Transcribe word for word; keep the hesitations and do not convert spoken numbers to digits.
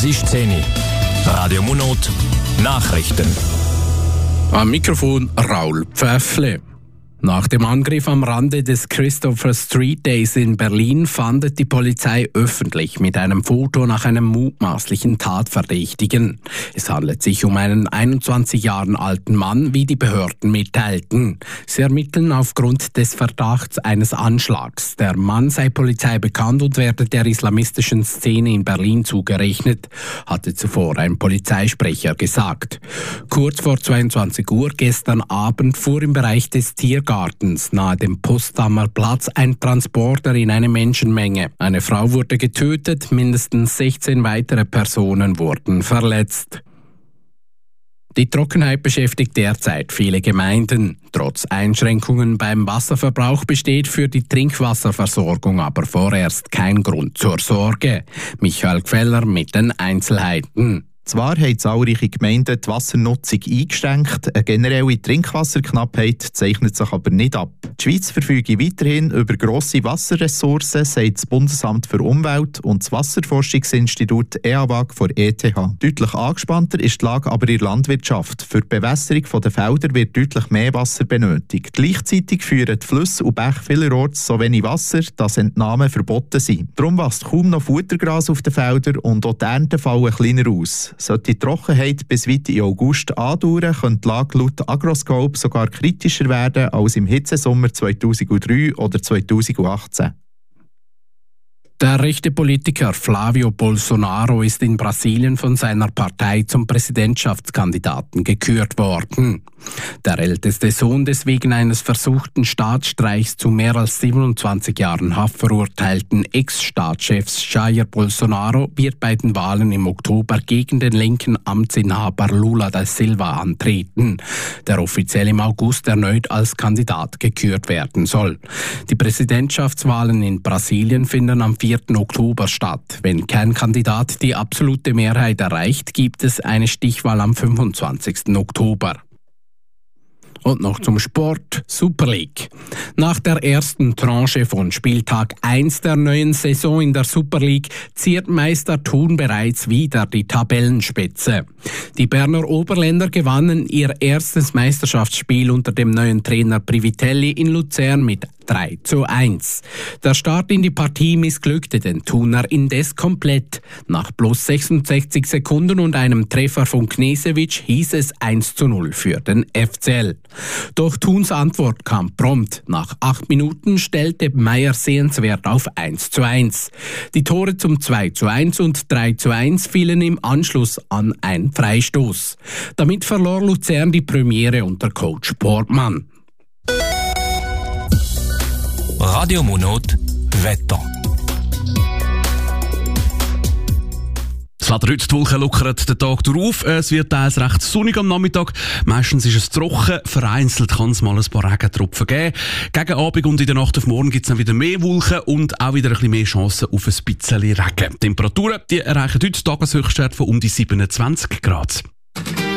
Es ist zehn Uhr. Radio Monot, Nachrichten. Am Mikrofon Raul Pfäffle. Nach dem Angriff am Rande des Christopher Street Days in Berlin fahndet die Polizei öffentlich mit einem Foto nach einem mutmaßlichen Tatverdächtigen. Es handelt sich um einen einundzwanzig Jahre alten Mann, wie die Behörden mitteilten. Sie ermitteln aufgrund des Verdachts eines Anschlags. Der Mann sei Polizei bekannt und werde der islamistischen Szene in Berlin zugerechnet, hatte zuvor ein Polizeisprecher gesagt. Kurz vor zweiundzwanzig Uhr gestern Abend fuhr im Bereich des Tiergartens nahe dem Potsdamer Platz ein Transporter in eine Menschenmenge. Eine Frau wurde getötet, mindestens sechzehn weitere Personen wurden verletzt. Die Trockenheit beschäftigt derzeit viele Gemeinden. Trotz Einschränkungen beim Wasserverbrauch besteht für die Trinkwasserversorgung aber vorerst kein Grund zur Sorge. Michael Gfeller mit den Einzelheiten. Zwar haben zahlreiche Gemeinden die Wassernutzung eingeschränkt, eine generelle Trinkwasserknappheit zeichnet sich aber nicht ab. Die Schweiz verfüge weiterhin über grosse Wasserressourcen, sagt das Bundesamt für Umwelt und das Wasserforschungsinstitut E A W A G von E T H. Deutlich angespannter ist die Lage aber in der Landwirtschaft. Für die Bewässerung der Felder wird deutlich mehr Wasser benötigt. Gleichzeitig führen die Flüsse und Bäche vielerorts so wenig Wasser, dass Entnahmen verboten sind. Darum wächst kaum noch Futtergras auf den Feldern und auch die Ernten fallen kleiner aus. Sollte die Trockenheit bis weit in August andauern, könnte die Lage laut Agroscope sogar kritischer werden als im Hitzesommer zweitausenddrei oder zweitausendachtzehn. Der rechte Politiker Flavio Bolsonaro ist in Brasilien von seiner Partei zum Präsidentschaftskandidaten gekürt worden. Der älteste Sohn des wegen eines versuchten Staatsstreichs zu mehr als siebenundzwanzig Jahren Haft verurteilten Ex-Staatschefs Jair Bolsonaro wird bei den Wahlen im Oktober gegen den linken Amtsinhaber Lula da Silva antreten, der offiziell im August erneut als Kandidat gekürt werden soll. Die Präsidentschaftswahlen in Brasilien finden am vierten Oktober statt. Wenn kein Kandidat die absolute Mehrheit erreicht, gibt es eine Stichwahl am fünfundzwanzigsten Oktober. Und noch zum Sport, Super League. Nach der ersten Tranche von Spieltag eins der neuen Saison in der Super League ziert Meister Thun bereits wieder die Tabellenspitze. Die Berner Oberländer gewannen ihr erstes Meisterschaftsspiel unter dem neuen Trainer Privitelli in Luzern mit drei zu eins. Der Start in die Partie missglückte den Thuner indes komplett. Nach bloß sechsundsechzig Sekunden und einem Treffer von Knesewitsch hieß es eins zu null für den F C L. Doch Thuns Antwort kam prompt. Nach acht Minuten stellte Meyer sehenswert auf eins zu eins. Die Tore zum zwei zu eins und drei zu eins fielen im Anschluss an einen Freistoß. Damit verlor Luzern die Premiere unter Coach Portmann. Radio Monot, Wetter. Das Wetter heute, die Wolken lockern den Tag durch. Es wird teils recht sonnig am Nachmittag. Meistens ist es trocken. Vereinzelt kann es mal ein paar Regentropfen geben. Gegen Abend und in der Nacht auf morgen gibt es dann wieder mehr Wolken und auch wieder ein bisschen mehr Chancen auf ein bisschen Regen. Die Temperaturen die erreichen heute Tageshöchstwert von um die siebenundzwanzig Grad.